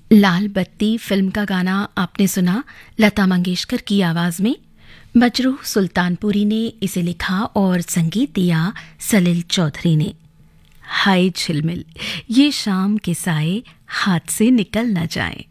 लाल बत्ती फिल्म का गाना आपने सुना लता मंगेशकर की आवाज में। मजरूह सुल्तानपुरी ने इसे लिखा और संगीत दिया सलील चौधरी ने। हाय झिलमिल, ये शाम के साए हाथ से निकल न जाएं।